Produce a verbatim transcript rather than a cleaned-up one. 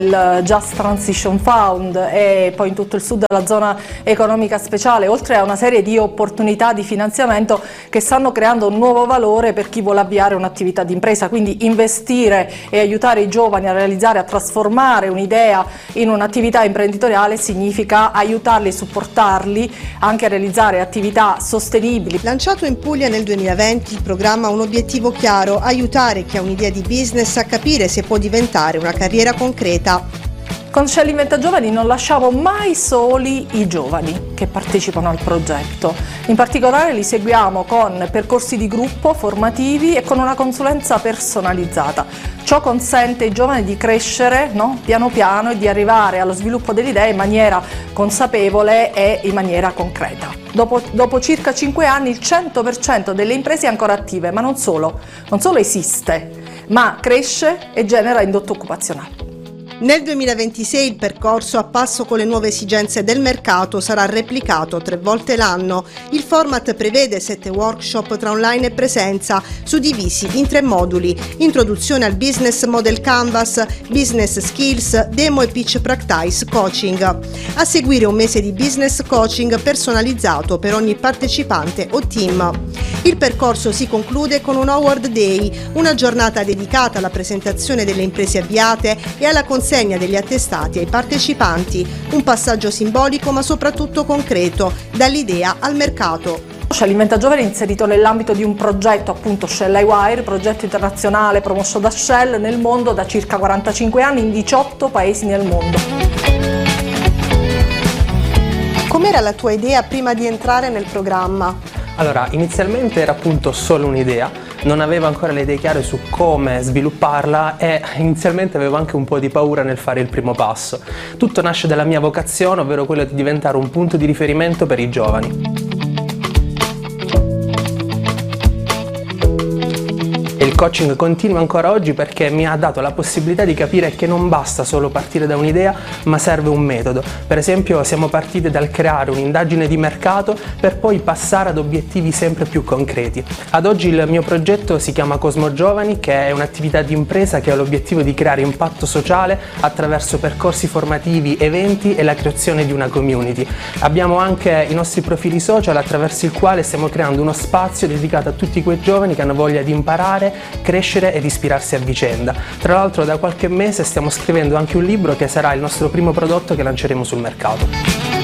il Just Transition Fund e poi in tutto il sud della zona economica speciale, oltre a una serie di opportunità di finanziamento che stanno creando un nuovo valore per chi vuole avviare un'attività di impresa, quindi investire e aiutare i giovani a realizzare, a trasformare un'idea in un'attività imprenditoriale significa aiutarli e supportarli anche a realizzare attività sostenibili. Lanciato in Puglia nel duemilaventi, il programma ha un obiettivo chiaro: aiutare chi ha un'idea di business a capire se può diventare una carriera concreta. Con Shell Inventa Giovani non lasciamo mai soli i giovani che partecipano al progetto. In particolare li seguiamo con percorsi di gruppo formativi e con una consulenza personalizzata. Ciò consente ai giovani di crescere, no? piano piano, e di arrivare allo sviluppo delle idee in maniera consapevole e in maniera concreta. Dopo, dopo circa cinque anni il cento per cento delle imprese è ancora attive, ma non solo, non solo esiste, ma cresce e genera indotto occupazionale. Nel duemilaventisei il percorso, a passo con le nuove esigenze del mercato, sarà replicato tre volte l'anno. Il format prevede sette workshop tra online e presenza, suddivisi in tre moduli: introduzione al business model canvas, business skills, demo e pitch practice coaching. A seguire un mese di business coaching personalizzato per ogni partecipante o team. Il percorso si conclude con un Award Day, una giornata dedicata alla presentazione delle imprese avviate e alla consegna degli attestati ai partecipanti, un passaggio simbolico ma soprattutto concreto, dall'idea al mercato. Shell Inventa Giovani è inserito nell'ambito di un progetto, appunto Shell iWire, progetto internazionale promosso da Shell nel mondo da circa quarantacinque anni in diciotto paesi nel mondo. Com'era la tua idea prima di entrare nel programma? Allora, inizialmente era appunto solo un'idea, non avevo ancora le idee chiare su come svilupparla e inizialmente avevo anche un po' di paura nel fare il primo passo. Tutto nasce dalla mia vocazione, ovvero quello di diventare un punto di riferimento per i giovani. Il coaching continua ancora oggi perché mi ha dato la possibilità di capire che non basta solo partire da un'idea, ma serve un metodo. Per esempio, siamo partiti dal creare un'indagine di mercato per poi passare ad obiettivi sempre più concreti. Ad oggi il mio progetto si chiama Cosmo Giovani, che è un'attività di impresa che ha l'obiettivo di creare impatto sociale attraverso percorsi formativi, eventi e la creazione di una community. Abbiamo anche i nostri profili social attraverso il quale stiamo creando uno spazio dedicato a tutti quei giovani che hanno voglia di imparare, crescere ed ispirarsi a vicenda. Tra l'altro da qualche mese stiamo scrivendo anche un libro che sarà il nostro primo prodotto che lanceremo sul mercato.